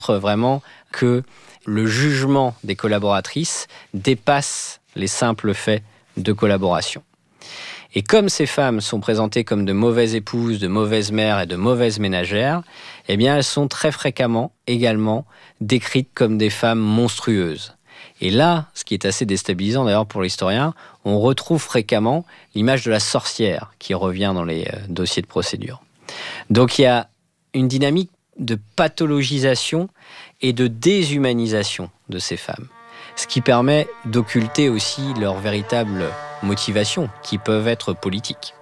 vraiment que le jugement des collaboratrices dépasse les simples faits de collaboration. Et comme ces femmes sont présentées comme de mauvaises épouses, de mauvaises mères et de mauvaises ménagères, eh bien elles sont très fréquemment également décrites comme des femmes monstrueuses. Et là, ce qui est assez déstabilisant d'ailleurs pour l'historien, on retrouve fréquemment l'image de la sorcière qui revient dans les dossiers de procédure. Donc il y a une dynamique de pathologisation et de déshumanisation de ces femmes, ce qui permet d'occulter aussi leurs véritables motivations, qui peuvent être politiques.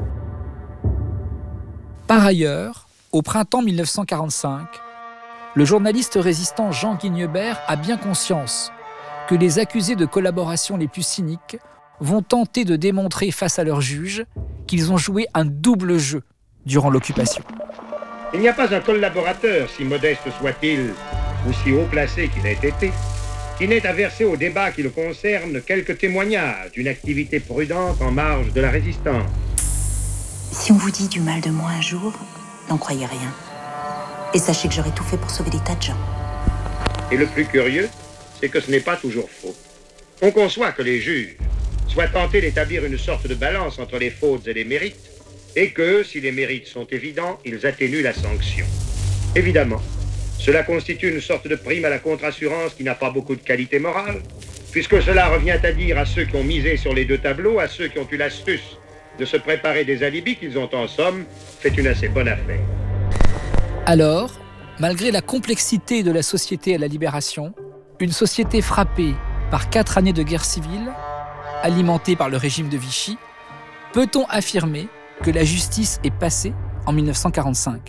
Par ailleurs, au printemps 1945, le journaliste résistant Jean Guignebert a bien conscience que les accusés de collaboration les plus cyniques vont tenter de démontrer face à leurs juges qu'ils ont joué un double jeu durant l'occupation. Il n'y a pas un collaborateur, si modeste soit-il, ou si haut placé qu'il ait été, qui n'ait à verser au débat qui le concerne quelques témoignages d'une activité prudente en marge de la résistance. Si on vous dit du mal de moi un jour, n'en croyez rien. Et sachez que j'aurais tout fait pour sauver des tas de gens. Et le plus curieux, c'est que ce n'est pas toujours faux. On conçoit que les juges soient tentés d'établir une sorte de balance entre les fautes et les mérites, et que, si les mérites sont évidents, ils atténuent la sanction. Évidemment, cela constitue une sorte de prime à la contre-assurance qui n'a pas beaucoup de qualité morale, puisque cela revient à dire à ceux qui ont misé sur les deux tableaux, à ceux qui ont eu l'astuce de se préparer des alibis qu'ils ont en somme fait une assez bonne affaire. Alors, malgré la complexité de la société à la Libération, une société frappée par 4 années de guerre civile, alimentée par le régime de Vichy, peut-on affirmer que la justice est passée en 1945 ?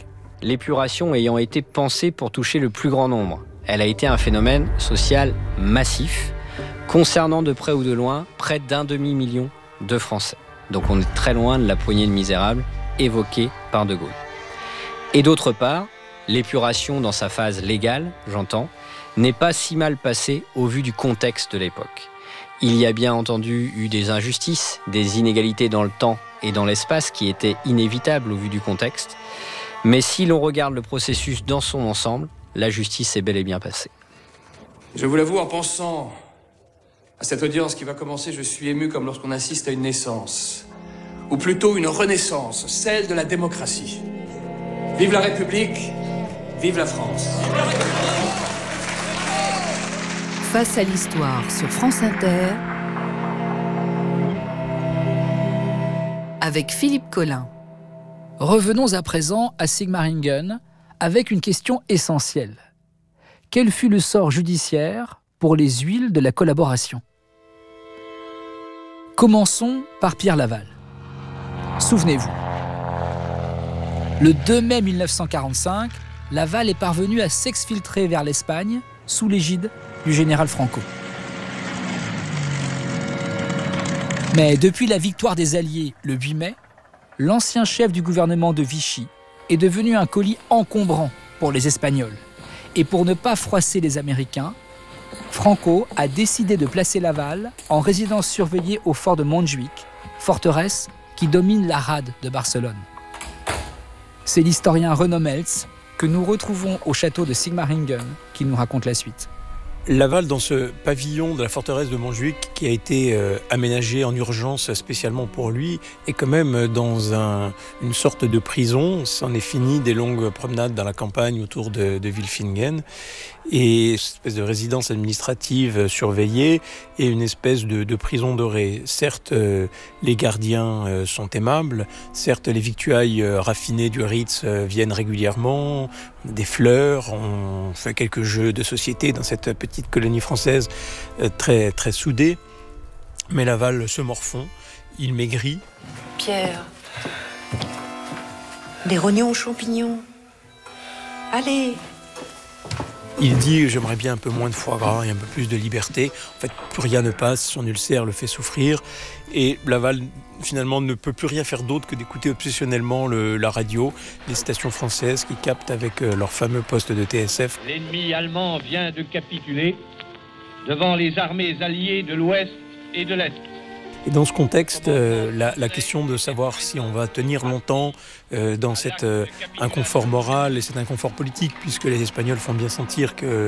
L'épuration ayant été pensée pour toucher le plus grand nombre, elle a été un phénomène social massif, concernant de près ou de loin près d'1 demi-million de Français. Donc on est très loin de la poignée de misérables évoquée par De Gaulle. Et d'autre part, l'épuration dans sa phase légale, j'entends, n'est pas si mal passée au vu du contexte de l'époque. Il y a bien entendu eu des injustices, des inégalités dans le temps et dans l'espace qui étaient inévitables au vu du contexte. Mais si l'on regarde le processus dans son ensemble, la justice est bel et bien passée. Je vous l'avoue, en pensant à cette audience qui va commencer, je suis ému comme lorsqu'on assiste à une naissance, ou plutôt une renaissance, celle de la démocratie. Vive la République, vive la France. Face à l'histoire sur France Inter, avec Philippe Collin. Revenons à présent à Sigmaringen avec une question essentielle. Quel fut le sort judiciaire pour les huiles de la collaboration ? Commençons par Pierre Laval. Souvenez-vous, le 2 mai 1945, Laval est parvenu à s'exfiltrer vers l'Espagne sous l'égide du général Franco. Mais depuis la victoire des Alliés le 8 mai, l'ancien chef du gouvernement de Vichy est devenu un colis encombrant pour les Espagnols. Et pour ne pas froisser les Américains, Franco a décidé de placer Laval en résidence surveillée au fort de Montjuïc, forteresse qui domine la rade de Barcelone. C'est l'historien Renaud Meltz que nous retrouvons au château de Sigmaringen qui nous raconte la suite. Laval, dans ce pavillon de la forteresse de Montjuïc qui a été aménagé en urgence spécialement pour lui, est quand même dans une sorte de prison. C'en est fini des longues promenades dans la campagne autour de Wilfingen. Et une espèce de résidence administrative surveillée et une espèce de prison dorée. Certes, les gardiens sont aimables, certes, les victuailles raffinées du Ritz viennent régulièrement, des fleurs, on fait quelques jeux de société dans cette petite colonie française très, très soudée. Mais Laval se morfond, il maigrit. Pierre, des rognons aux champignons. Allez. Il dit « j'aimerais bien un peu moins de foie gras et un peu plus de liberté ». En fait, plus rien ne passe, son ulcère le fait souffrir. Et Laval, finalement, ne peut plus rien faire d'autre que d'écouter obsessionnellement la radio, les stations françaises qui captent avec leur fameux poste de TSF. L'ennemi allemand vient de capituler devant les armées alliées de l'Ouest et de l'Est. Et dans ce contexte, la question de savoir si on va tenir longtemps dans cet inconfort moral et cet inconfort politique, puisque les Espagnols font bien sentir que